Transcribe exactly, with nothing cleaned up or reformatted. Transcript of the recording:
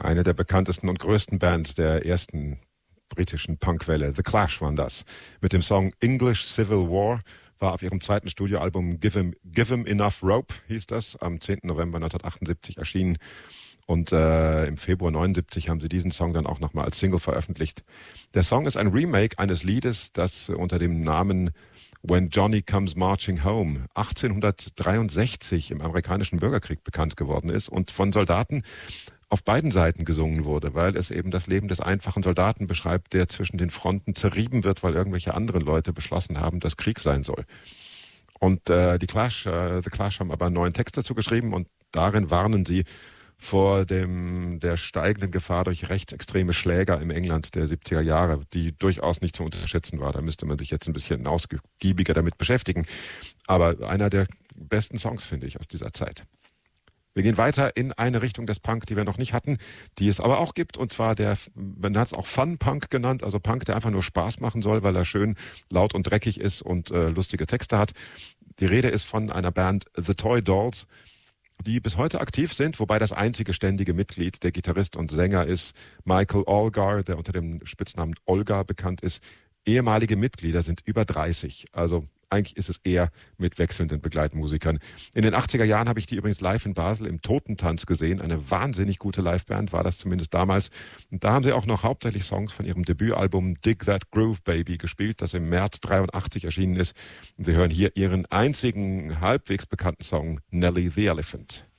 Eine der bekanntesten und größten Bands der ersten britischen Punkwelle. The Clash waren das. Mit dem Song English Civil War war auf ihrem zweiten Studioalbum Give 'em, Give 'em Enough Rope, hieß das, am zehnten November neunzehnhundertachtundsiebzig erschienen. Und äh, im Februar neunundsiebzig haben sie diesen Song dann auch nochmal als Single veröffentlicht. Der Song ist ein Remake eines Liedes, das unter dem Namen When Johnny Comes Marching Home achtzehnhundertdreiundsechzig im amerikanischen Bürgerkrieg bekannt geworden ist und von Soldaten auf beiden Seiten gesungen wurde, weil es eben das Leben des einfachen Soldaten beschreibt, der zwischen den Fronten zerrieben wird, weil irgendwelche anderen Leute beschlossen haben, dass Krieg sein soll. Und äh, die Clash, äh, The Clash haben aber einen neuen Text dazu geschrieben und darin warnen sie vor dem der steigenden Gefahr durch rechtsextreme Schläger im England der siebziger Jahre, die durchaus nicht zu unterschätzen war. Da müsste man sich jetzt ein bisschen ausgiebiger damit beschäftigen. Aber einer der besten Songs, finde ich, aus dieser Zeit. Wir gehen weiter in eine Richtung des Punk, die wir noch nicht hatten, die es aber auch gibt. Und zwar der, man hat es auch Fun-Punk genannt, also Punk, der einfach nur Spaß machen soll, weil er schön laut und dreckig ist und äh, lustige Texte hat. Die Rede ist von einer Band The Toy Dolls, die bis heute aktiv sind, wobei das einzige ständige Mitglied, der Gitarrist und Sänger ist Michael Olgar, der unter dem Spitznamen Olga bekannt ist. Ehemalige Mitglieder sind über dreißig, also eigentlich ist es eher mit wechselnden Begleitmusikern. In den achtziger Jahren habe ich die übrigens live in Basel im Totentanz gesehen. Eine wahnsinnig gute Liveband war das zumindest damals. Und da haben sie auch noch hauptsächlich Songs von ihrem Debütalbum Dig That Groove Baby gespielt, das im März dreiundachtzig erschienen ist. Und Sie hören hier ihren einzigen halbwegs bekannten Song Nelly the Elephant.